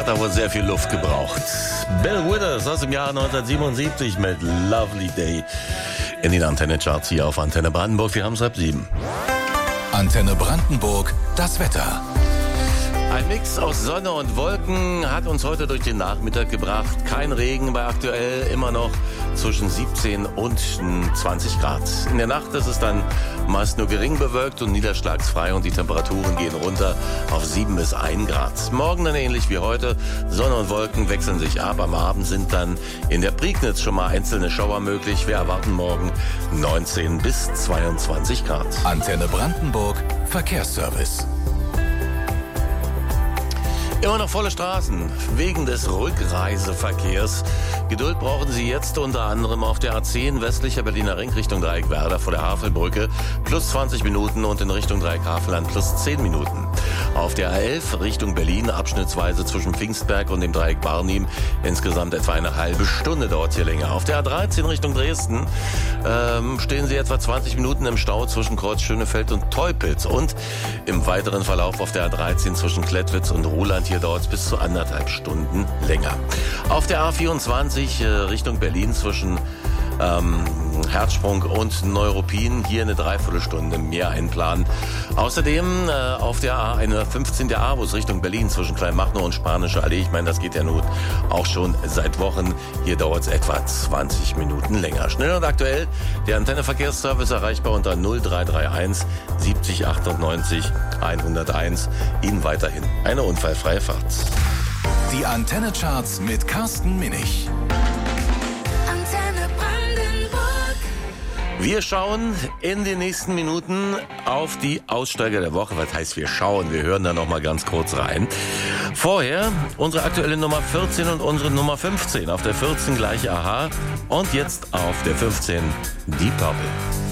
hat da wohl sehr viel Luft gebraucht. Bill Withers aus dem Jahr 1977 mit Lovely Day in den Antenne-Charts hier auf Antenne Brandenburg. Wir haben es 6:30. Antenne Brandenburg, das Wetter. Ein Mix aus Sonne und Wolken hat uns heute durch den Nachmittag gebracht. Kein Regen, bei aktuell immer noch zwischen 17 und 20 Grad. In der Nacht ist es dann meist nur gering bewölkt und niederschlagsfrei und die Temperaturen gehen runter auf 7 bis 1 Grad. Morgen dann ähnlich wie heute. Sonne und Wolken wechseln sich ab. Am Abend sind dann in der Prignitz schon mal einzelne Schauer möglich. Wir erwarten morgen 19 bis 22 Grad. Antenne Brandenburg, Verkehrsservice. Immer noch volle Straßen wegen des Rückreiseverkehrs. Geduld brauchen Sie jetzt unter anderem auf der A10 westlicher Berliner Ring Richtung Dreieck Werder vor der Havelbrücke plus 20 Minuten und in Richtung Dreieck Havelland plus 10 Minuten. Auf der A11 Richtung Berlin abschnittsweise zwischen Pfingstberg und dem Dreieck Barnim insgesamt etwa eine halbe Stunde dauert hier länger. Auf der A13 Richtung Dresden stehen Sie etwa 20 Minuten im Stau zwischen Kreuz Schönefeld und Teupitz und im weiteren Verlauf auf der A13 zwischen Klettwitz und Ruhland. Hier dauert es bis zu 1,5 Stunden länger. Auf der A24 Richtung Berlin zwischen Herzsprung und Neuruppin hier eine Dreiviertelstunde mehr einplanen. Außerdem auf der A51 der A-Bus Richtung Berlin zwischen Kleinmachnow und Spanische Allee. Ich meine, das geht ja nun auch schon seit Wochen. Hier dauert es etwa 20 Minuten länger. Schnell und aktuell der Antenne-Verkehrsservice erreichbar unter 0331 70 98 101. Ihnen weiterhin eine unfallfreie Fahrt. Die Antenne-Charts mit Carsten Minich. Wir schauen in den nächsten Minuten auf die Aussteiger der Woche. Was heißt wir schauen? Wir hören da noch mal ganz kurz rein. Vorher unsere aktuelle Nummer 14 und unsere Nummer 15. Auf der 14 gleich Aha und jetzt auf der 15 Deep Purple.